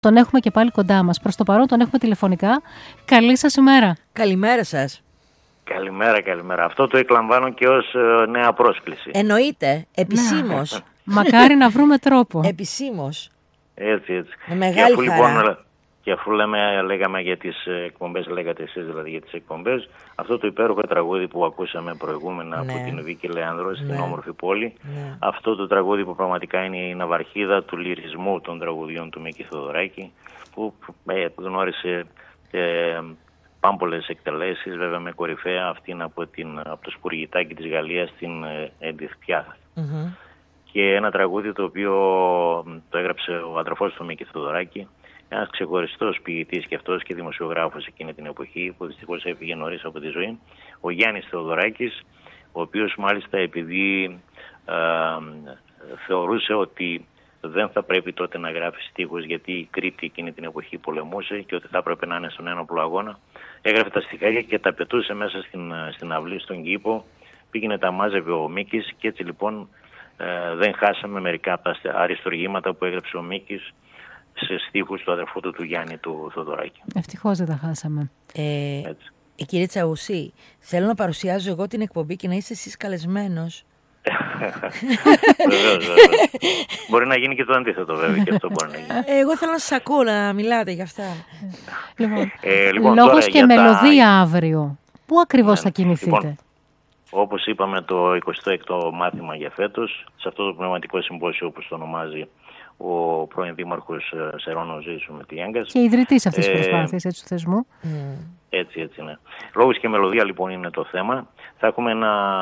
Τον έχουμε και πάλι κοντά μας. Προς το παρόν τον έχουμε τηλεφωνικά. Καλή σας ημέρα. Καλημέρα σας. Καλημέρα. Αυτό το εκλαμβάνω και ως νέα πρόσκληση. Εννοείται, επισήμως. Ναι. Μακάρι να βρούμε τρόπο. Επισήμως. Έτσι. Με μεγάλη χαρά. Λοιπόν, και αφού λέγαμε για τις εκπομπές, λέγατε εσείς δηλαδή για τις εκπομπές, αυτό το υπέροχο τραγούδι που ακούσαμε προηγούμενα από την Βίκη Λεάνδρο στην όμορφη πόλη, αυτό το τραγούδι που πραγματικά είναι η ναυαρχίδα του λυρισμού των τραγουδιών του Μίκη Θοδωράκη, που γνώρισε πάμπολες εκτελέσεις, βέβαια με κορυφαία αυτήν από το Σπουργητάκι της Γαλλίας, την Edith Piaf. Και ένα τραγούδι το οποίο το έγραψε ο αδερφός του Μίκη Θοδωράκη, ένας ξεχωριστός ποιητής και αυτός και δημοσιογράφος εκείνη την εποχή, που δυστυχώς έφυγε νωρίς από τη ζωή, ο Γιάννης Θεοδωράκης, ο οποίος μάλιστα επειδή θεωρούσε ότι δεν θα πρέπει τότε να γράφει στίχους, γιατί η Κρήτη εκείνη την εποχή πολεμούσε και ότι θα έπρεπε να είναι στον ένοπλο αγώνα, έγραφε τα στιχάκια και τα πετούσε μέσα στην αυλή, στον κήπο, πήγαινε τα μάζευε ο Μίκης και έτσι λοιπόν δεν χάσαμε μερικά από τα αριστουργήματα που έγραψε ο Μίκης σε στίχους του αδερφού του Γιάννη του Θοδωράκη. Ευτυχώς δεν τα χάσαμε. Κύριε Τσαουσή, θέλω να παρουσιάζω εγώ την εκπομπή και να είστε εσείς καλεσμένος. Βεβαίως. Μπορεί να γίνει και το αντίθετο βέβαια, και αυτό μπορεί να γίνει. Εγώ θέλω να σας ακούω να μιλάτε για αυτά. Λοιπόν, λόγος και μελωδία αύριο. Πού ακριβώς θα κινηθείτε? Λοιπόν, όπως είπαμε, το 26ο μάθημα για φέτος, σε αυτό το πνευματικό συμπόσιο, όπως το ονομάζει ο πρώην δήμαρχος Σερώνο Ζήσου με τη Έγκας. Και ιδρυτής αυτής της προσπάθειας, έτσι, του θεσμού. Έτσι, ναι. Λόγος και μελωδία λοιπόν είναι το θέμα. Θα έχουμε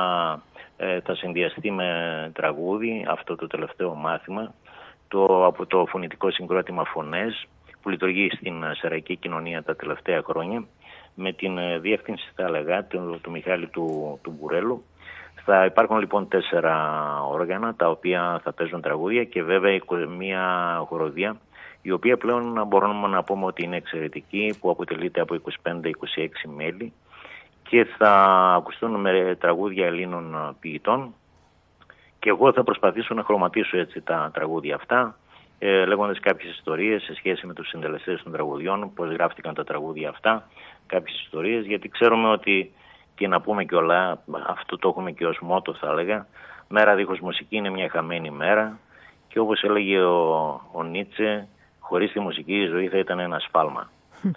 θα συνδυαστεί με τραγούδι αυτό το τελευταίο μάθημα από το φωνητικό συγκρότημα Φωνές, που λειτουργεί στην Σεραϊκή Κοινωνία τα τελευταία χρόνια, με την διεύθυνση, θα έλεγα, του Μιχάλη του Μπουρέλου. Θα υπάρχουν λοιπόν 4 όργανα τα οποία θα παίζουν τραγούδια και βέβαια μια χοροδία, η οποία πλέον μπορούμε να πούμε ότι είναι εξαιρετική, που αποτελείται από 25-26 μέλη και θα ακουστούν με τραγούδια Ελλήνων ποιητών, και εγώ θα προσπαθήσω να χρωματίσω έτσι τα τραγούδια αυτά, λέγοντας κάποιες ιστορίες σε σχέση με τους συντελεστές των τραγουδιών, πώς γράφτηκαν τα τραγούδια αυτά, κάποιες ιστορίες, γιατί ξέρουμε ότι, και να πούμε κιόλα, αυτό το έχουμε και ως μότο θα έλεγα, μέρα δίχως μουσική είναι μια χαμένη μέρα, και όπως έλεγε ο Νίτσε, χωρίς τη μουσική η ζωή θα ήταν ένα σφάλμα.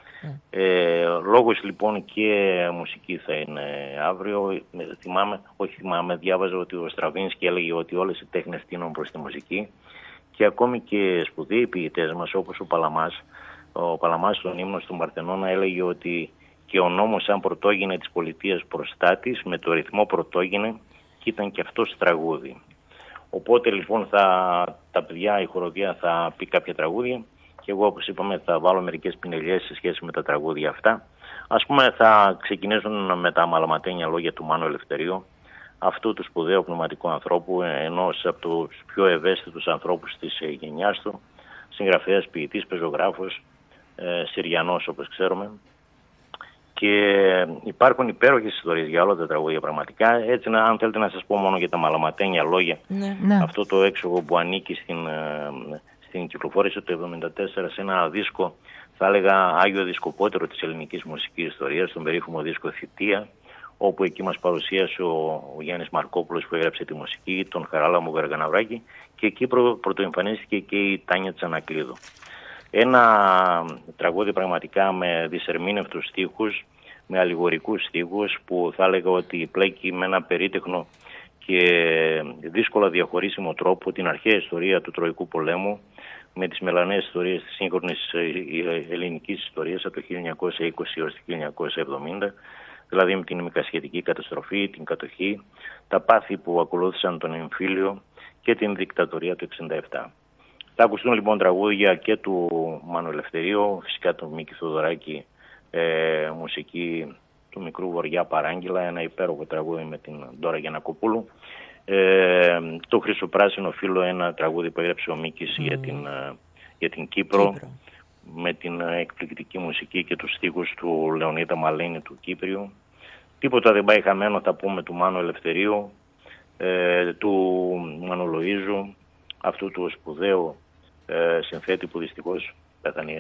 Λόγος λοιπόν και μουσική θα είναι αύριο. Διάβαζα ότι ο Στραβίνσκι έλεγε ότι όλες οι τέχνες τείνουν προς τη μουσική, και ακόμη και σπουδαίοι ποιητές μας όπως ο Παλαμάς στον ύμνο του Παρθενώνα έλεγε ότι και ο νόμος σαν πρωτόγενε της πολιτείας προστάτης, με το ρυθμό πρωτόγενε, και ήταν και αυτός τραγούδι. Οπότε λοιπόν τα παιδιά, η χοροδία θα πει κάποια τραγούδια, και εγώ όπως είπαμε θα βάλω μερικές πινελιές σε σχέση με τα τραγούδια αυτά. Ας πούμε θα ξεκινήσουν με τα μαλαματένια λόγια του Μάνου Ελευθερίου, αυτού του σπουδαίου πνευματικού ανθρώπου, ενός από τους πιο ευαίσθητους ανθρώπους της γενιάς του, συγγραφέας, ποιητής, πεζογράφος, Συριανός όπως ξέρουμε. Και υπάρχουν υπέροχες ιστορίες για όλα τα τραγούδια πραγματικά. Έτσι, αν θέλετε να σας πω μόνο για τα μαλαματένια λόγια, αυτό το έξογο που ανήκει στην κυκλοφόρηση του 1974 σε ένα δίσκο, θα έλεγα άγιο δισκοπότερο της ελληνικής μουσικής ιστορίας, τον περίφημο δίσκο Θητεία, όπου εκεί μας παρουσίασε ο Γιάννης Μαρκόπουλος που έγραψε τη μουσική, τον Χαράλαμο Γαργαναβράκη, και εκεί πρωτοεμφανίστηκε και η Τάνια Τσανακλείδου. Ένα τραγούδι πραγματικά με δυσερμήνευτους στίχους, με αλληγορικούς στίχους, που θα έλεγα ότι πλέκει με ένα περίτεχνο και δύσκολα διαχωρίσιμο τρόπο την αρχαία ιστορία του Τροϊκού πολέμου με τις μελανές ιστορίες της σύγχρονης ελληνικής ιστορίας από το 1920 έως το 1970, δηλαδή με την ημικασχετική καταστροφή, την κατοχή, τα πάθη που ακολούθησαν τον εμφύλιο και την δικτατορία του 1967. Θα ακουστούν λοιπόν τραγούδια και του Μάνου Ελευθερίου, φυσικά του Μίκη Θοδωράκη, μουσική του Μικρού Βοριά Παράγγελα, ένα υπέροχο τραγούδι με την Ντόρα Γιαννακοπούλου, το Χρυσοπράσινο Φύλλο, ένα τραγούδι που έγραψε ο Μίκης για την Κύπρο, με την εκπληκτική μουσική και τους στίχους του Λεωνίδα Μαλίνη του Κύπριου. Τίποτα δεν πάει χαμένο, θα πούμε, του Μάνου Ελευθερίου, του Μανολοΐζου, αυτού του σπουδαίου συνθέτη που δυστυχώς πέθανε